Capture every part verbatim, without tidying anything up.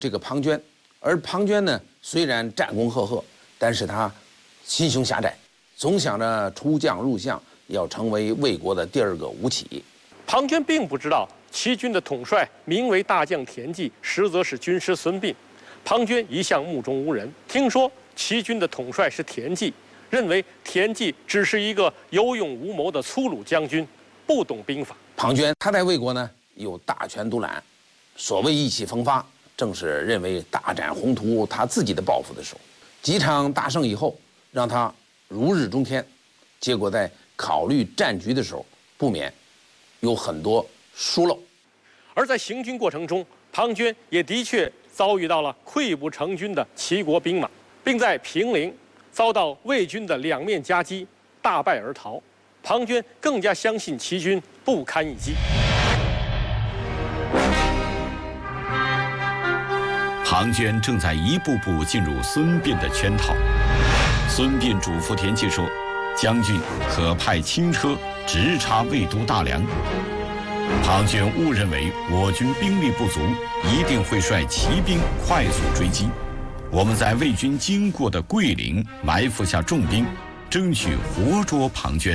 这个庞涓。而庞涓呢，虽然战功赫赫，但是他心胸狭窄，总想着出将入相，要成为魏国的第二个吴起。 庞涓并不知道齐军的统帅名为大将田忌，实则是军师孙膑。庞涓一向目中无人，听说齐军的统帅是田忌，认为田忌只是一个有勇无谋的粗鲁将军，不懂兵法。 庞涓他在魏国呢有大权独揽，所谓意气风发，正是认为大展宏图他自己的抱负的时候。几场大胜以后，让他如日中天，结果在考虑战局的时候，不免有很多疏漏。 而在行军过程中，庞涓也的确遭遇到了溃不成军的齐国兵马，并在平陵遭到魏军的两面夹击，大败而逃。庞涓更加相信齐军不堪一击。 庞涓正在一步步进入孙膑的圈套。孙膑嘱咐田忌说：“将军可派轻车直插魏都大梁。”庞涓误认为我军兵力不足，一定会率骑兵快速追击。我们在魏军经过的桂林埋伏下重兵，争取活捉庞涓。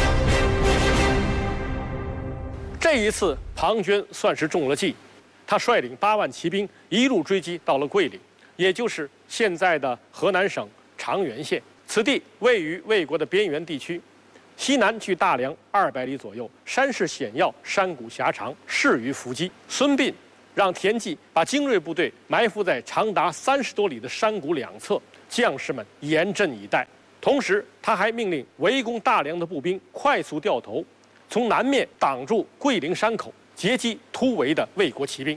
这一次，庞涓算是中了计。他率领八万骑兵一路追击到了桂林，也就是现在的河南省长垣县。此地位于魏国的边缘地区，西南距大梁二百里左右，山势险要，山谷狭长，适于伏击。孙膑让田忌把精锐部队埋伏在长达三十多里的山谷两侧，将士们严阵以待。同时，他还命令围攻大梁的步兵快速掉头，从南面挡住桂林山口，截击突围的魏国骑兵。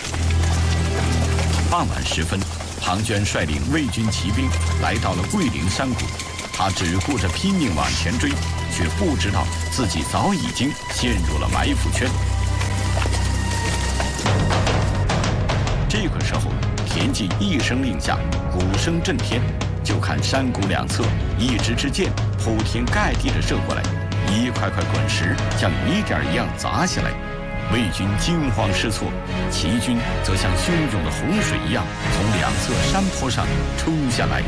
傍晚时分，庞涓率领魏军骑兵来到了桂林山谷，他只顾着拼命往前追，却不知道自己早已经陷入了埋伏圈。这个时候，田忌一声令下，鼓声震天，就看山谷两侧一支支箭铺天盖地地射过来，一块块滚石像雨点一样砸下来。魏军惊慌失措，齐军则像汹涌的洪水一样从两侧山坡上冲下来。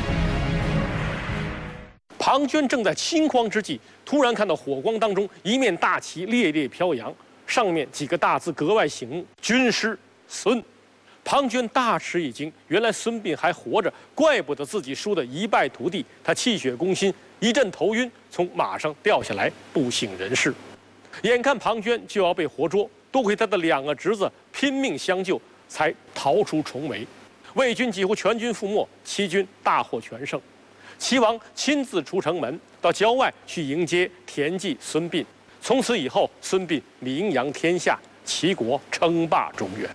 庞涓正在惊慌之际，突然看到火光当中一面大旗猎猎飘扬，上面几个大字格外醒目：军师孙。庞涓大吃一惊，原来孙膑还活着，怪不得自己输得一败涂地。他气血攻心，一阵头晕，从马上掉下来，不省人事。眼看庞涓就要被活捉，多亏他的两个侄子拼命相救，才逃出重围。魏军几乎全军覆没，齐军大获全胜。齐王亲自出城门，到郊外去迎接田忌、孙膑。从此以后，孙膑名扬天下，齐国称霸中原。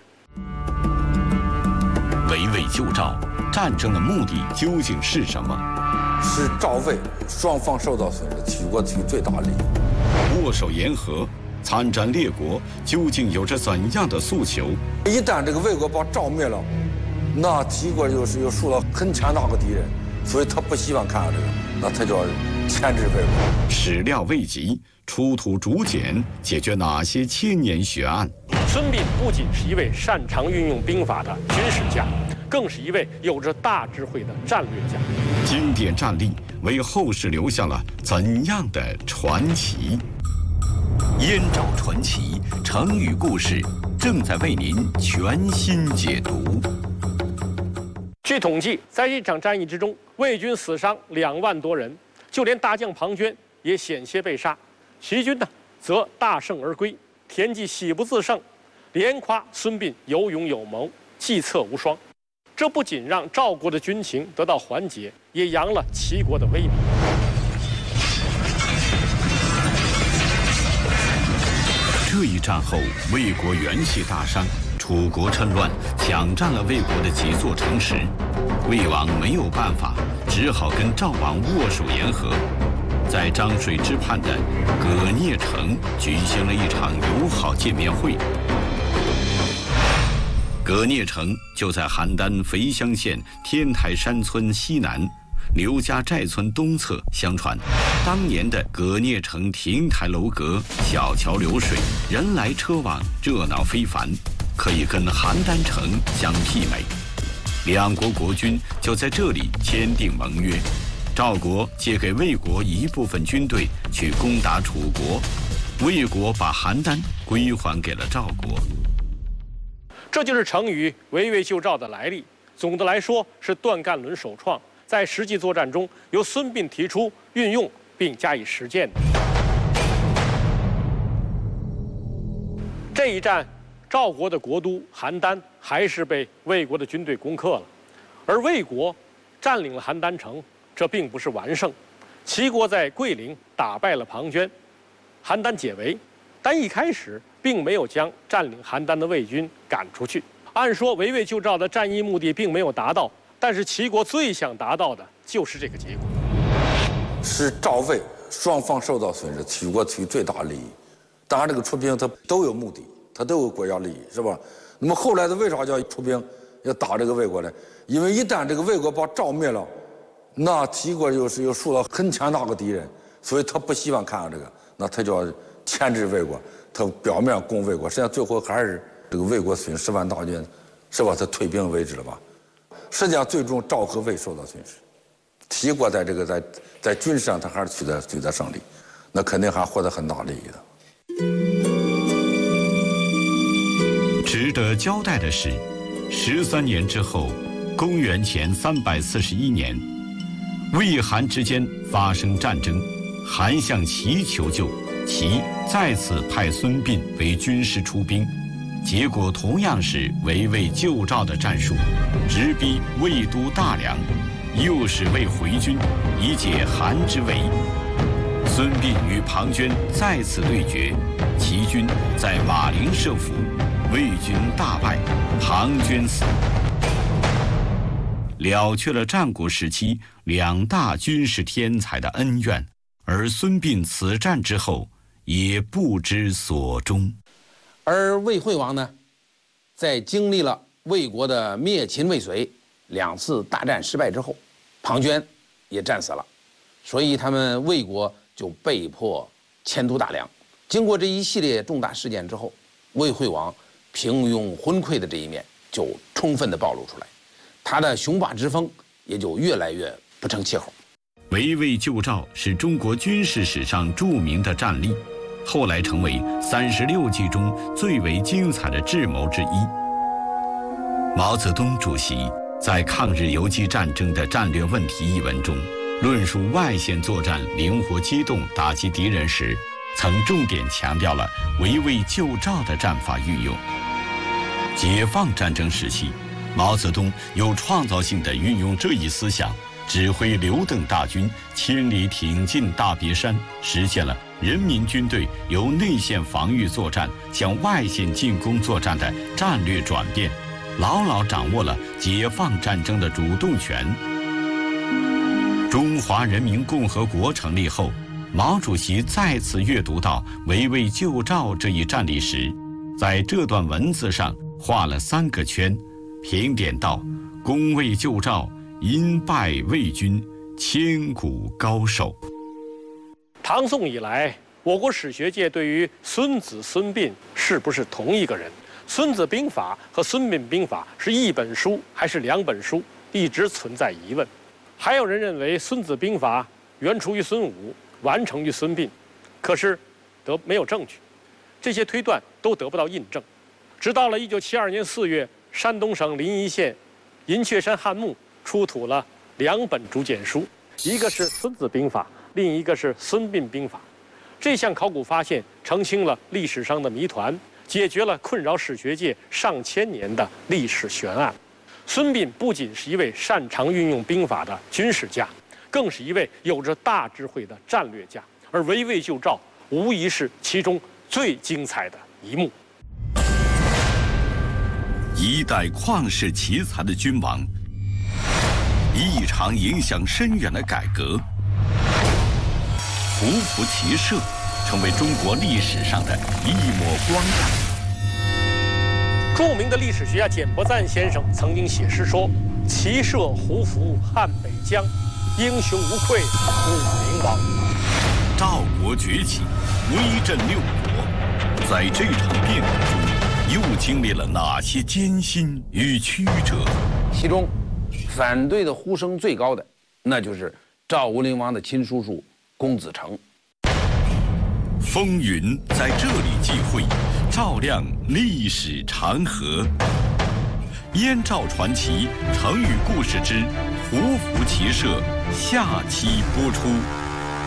围魏救赵，战争的目的究竟是什么？ 是赵魏双方受到损失，齐国取最大利益。 握手言和，参战列国究竟有着怎样的诉求？ 一旦这个魏国把赵灭了，那齐国就是又受到很强大的敌人，所以他不希望看到这个，那他就要牵制魏国。 始料未及，出土竹简解决哪些千年悬案？ 孙膑不仅是一位擅长运用兵法的军事家，更是一位有着大智慧的战略家。 经典战例为后世留下了怎样的传奇？燕赵传奇成语故事正在为您全新解读。 据统计，在这场战役之中，魏军死伤两万多人，就连大将庞涓也险些被杀。齐军呢，则大胜而归。田忌喜不自胜，连夸孙膑有勇有谋，计策无双。这不仅让赵国的军情得到缓解，也扬了齐国的威名。 这一战后，魏国元气大伤，楚国趁乱抢占了魏国的几座城池。魏王没有办法，只好跟赵王握手言和。在漳水之畔的葛聂城举行了一场友好见面会。葛聂城就在邯郸肥乡县天台山村西南，刘家寨村东侧。相传，当年的葛聂城亭台楼阁，小桥流水，人来车往，热闹非凡，可以跟邯郸城相媲美。 两国国军就在这里签订盟约。赵国借给魏国一部分军队去攻打楚国，魏国把邯郸归还给了赵国。 这就是成语“围魏救赵”的来历。总的来说，是段干伦首创，在实际作战中由孙膑提出、运用并加以实践的。这一战，赵国的国都邯郸还是被魏国的军队攻克了，而魏国占领了邯郸城。这并不是完胜，齐国在桂林打败了庞涓，邯郸解围，但一开始并没有将占领邯郸的魏军赶出去。按说围魏救赵的战役目的并没有达到，但是齐国最想达到的就是这个结果。 是赵魏双方受到损失，齐国取最大利益。当然，这个出兵他都有目的，他都有国家利益，是吧？那么后来的为啥叫出兵要打这个魏国呢？因为一旦这个魏国把赵灭了，那齐国又是又树了很强大的敌人，所以他不希望看到这个，那他就要牵制魏国，他表面攻魏国，实际上最后还是这个魏国损十万大军，是吧？他退兵为止了吧？实际上最终赵和魏受到损失，齐国在这个在在军事上他还是取得取得胜利，那肯定还获得很大利益的。 值得交代的是，十三年之后，公元前三百四十一年。魏韩之间发生战争，韩向齐求救，齐再次派孙膑为军师出兵，结果同样是围魏救赵的战术，直逼魏都大梁，诱使魏回军，以解韩之围。孙膑与庞涓再次对决，齐军在马陵设伏，魏军大败，庞涓死。了却了战国时期两大军事天才的恩怨，而孙膑此战之后也不知所终。 而魏惠王呢，在经历了魏国的灭秦未遂两次大战失败之后，庞涓也战死了，所以他们魏国就被迫迁都大梁。经过这一系列重大事件之后，魏惠王平庸昏聩的这一面就充分地暴露出来，他的雄霸之风也就越来越不成气候。 围魏救赵是中国军事史上著名的战例，后来成为三十六计中最为精彩的智谋之一。毛泽东主席在《抗日游击战争的战略问题》一文中，论述外线作战灵活机动打击敌人时，曾重点强调了围魏救赵的战法运用。解放战争时期，毛泽东有创造性地运用这一思想，指挥刘邓大军千里挺进大别山，实现了人民军队由内线防御作战向外线进攻作战的战略转变，牢牢掌握了解放战争的主动权。中华人民共和国成立后，毛主席再次阅读到围魏救赵这一战例时，在这段文字上画了三个圈，评点道：攻魏救赵，因败魏军，千古高寿。 唐宋以来，我国史学界对于孙子孙膑是不是同一个人，孙子兵法和孙膑兵法是一本书还是两本书，一直存在疑问。还有人认为孙子兵法原出于孙武，完成于孙膑，可是得没有证据，这些推断都得不到印证。直到了一九七二年四月，山东省临沂县银雀山汉墓出土了两本竹简书，一个是孙子兵法，另一个是孙膑兵法。这项考古发现澄清了历史上的谜团，解决了困扰史学界上千年的历史悬案。孙膑不仅是一位擅长运用兵法的军事家，更是一位有着大智慧的战略家，而围魏救赵无疑是其中最精彩的一幕。 一代旷世奇才的君王，一场影响深远的改革，胡服骑射成为中国历史上的一抹光亮。 著名的历史学家简伯赞先生曾经写诗说：“骑射胡服汉北疆，英雄无愧武陵王。” 赵国崛起，威震六国，在这场变革中，又经历了哪些艰辛与曲折？ 其中反对的呼声最高的，那就是赵武灵王的亲叔叔公子成。 风云在这里际会，照亮历史长河。燕赵传奇成语故事之胡服骑射，下期播出。